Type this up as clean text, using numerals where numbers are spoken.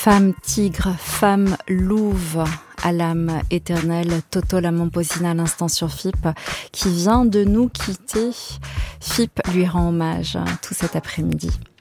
Femme tigre, femme louve à l'âme éternelle, Toto Lamomposina à l'instant sur FIP, qui vient de nous quitter. FIP lui rend hommage tout cet après-midi.